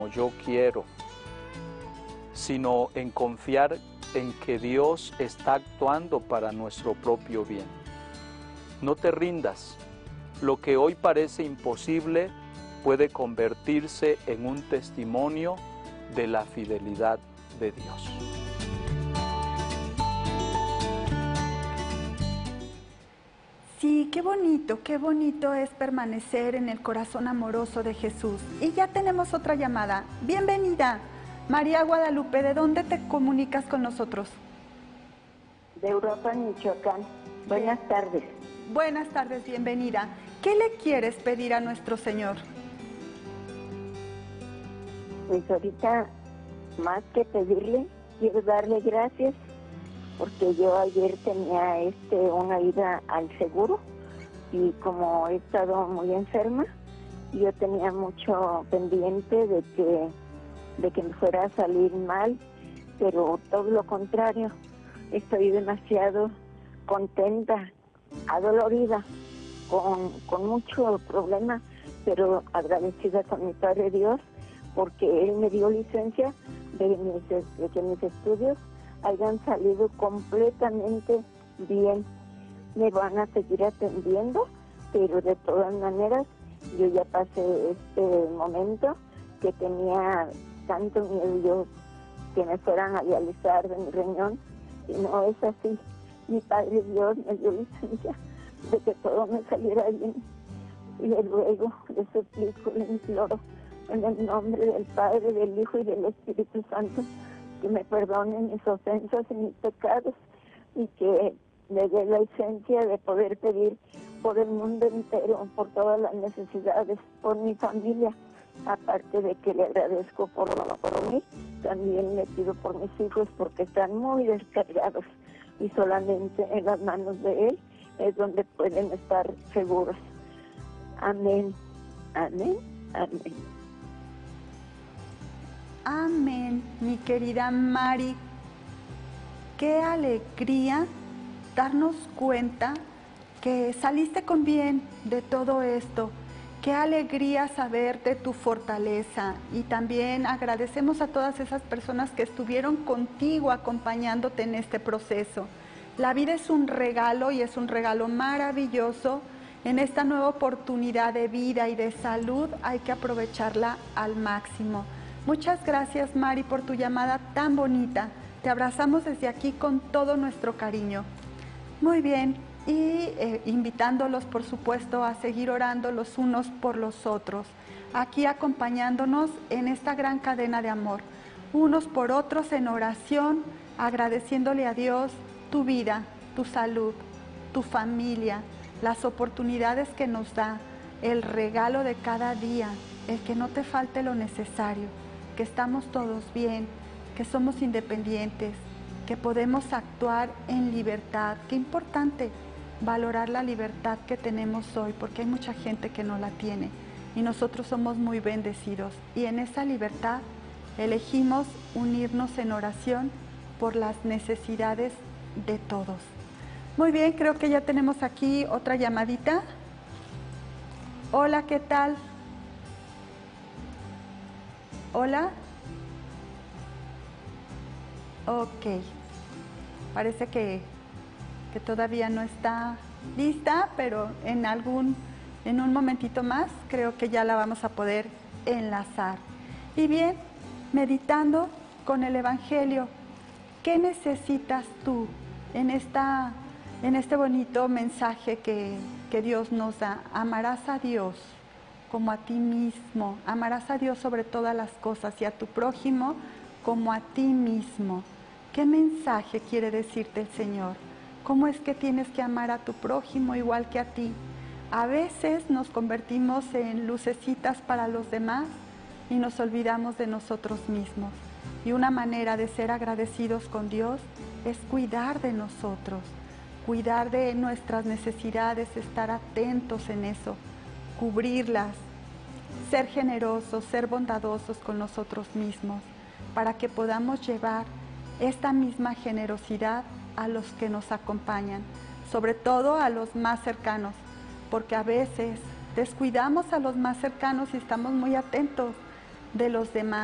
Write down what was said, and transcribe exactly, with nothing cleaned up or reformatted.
yo quiero, sino en confiar en que Dios está actuando para nuestro propio bien. No te rindas. Lo que hoy parece imposible puede convertirse en un testimonio de la fidelidad de Dios. Sí, qué bonito, qué bonito es permanecer en el corazón amoroso de Jesús. Y ya tenemos otra llamada. Bienvenida, María Guadalupe, ¿de dónde te comunicas con nosotros? De Europa, Michoacán. Buenas tardes. Buenas tardes, bienvenida. ¿Qué le quieres pedir a nuestro Señor? Pues ahorita, más que pedirle, quiero darle gracias, porque yo ayer tenía este una ida al seguro y como he estado muy enferma, yo tenía mucho pendiente de que, de que me fuera a salir mal, pero todo lo contrario, estoy demasiado contenta, adolorida, con, con mucho problema, pero agradecida con mi Padre Dios, porque Él me dio licencia de, mis, de que mis estudios hayan salido completamente bien. Me van a seguir atendiendo, pero de todas maneras yo ya pasé este momento que tenía tanto miedo yo que me fueran a dializar de mi riñón, y no es así. Mi Padre Dios me dio licencia de que todo me saliera bien. Y le ruego, le suplico, le imploro en el nombre del Padre, del Hijo y del Espíritu Santo, que me perdone mis ofensas y mis pecados, y que me dé la licencia de poder pedir por el mundo entero, por todas las necesidades, por mi familia. Aparte de que le agradezco por, por mí, también le pido por mis hijos, porque están muy descargados y solamente en las manos de Él es donde pueden estar seguros. Amén, amén, amén. Amén, mi querida Mari. Qué alegría darnos cuenta que saliste con bien de todo esto. Qué alegría saber de tu fortaleza, y también agradecemos a todas esas personas que estuvieron contigo acompañándote en este proceso. La vida es un regalo, y es un regalo maravilloso. En esta nueva oportunidad de vida y de salud hay que aprovecharla al máximo. Muchas gracias, Mari, por tu llamada tan bonita. Te abrazamos desde aquí con todo nuestro cariño. Muy bien, y eh, invitándolos, por supuesto, a seguir orando los unos por los otros, aquí acompañándonos en esta gran cadena de amor, unos por otros en oración, agradeciéndole a Dios tu vida, tu salud, tu familia, las oportunidades que nos da, el regalo de cada día, el que no te falte lo necesario, que estamos todos bien, que somos independientes, que podemos actuar en libertad. Qué importante valorar la libertad que tenemos hoy, porque hay mucha gente que no la tiene, y nosotros somos muy bendecidos, y en esa libertad elegimos unirnos en oración por las necesidades de todos. Muy bien, creo que ya tenemos aquí otra llamadita. Hola, ¿qué tal? Hola. Ok. Parece que, que todavía no está lista, pero en algún, en un momentito más creo que ya la vamos a poder enlazar. Y bien, meditando con el Evangelio, ¿qué necesitas tú en esta En este bonito mensaje que, que Dios nos da? Amarás a Dios como a ti mismo, amarás a Dios sobre todas las cosas y a tu prójimo como a ti mismo. ¿Qué mensaje quiere decirte el Señor? ¿Cómo es que tienes que amar a tu prójimo igual que a ti? A veces nos convertimos en lucecitas para los demás y nos olvidamos de nosotros mismos. Y una manera de ser agradecidos con Dios es cuidar de nosotros, cuidar de nuestras necesidades, estar atentos en eso, cubrirlas, ser generosos, ser bondadosos con nosotros mismos, para que podamos llevar esta misma generosidad a los que nos acompañan, sobre todo a los más cercanos, porque a veces descuidamos a los más cercanos y estamos muy atentos de los demás.